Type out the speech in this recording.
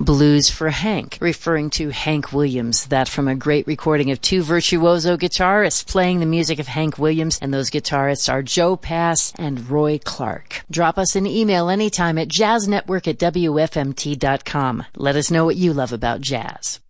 Blues for Hank, referring to Hank Williams, that from a great recording of two virtuoso guitarists playing the music of Hank Williams, and those guitarists are Joe Pass and Roy Clark. Drop us an email anytime at jazznetwork@wfmt.com. Let us know what you love about jazz.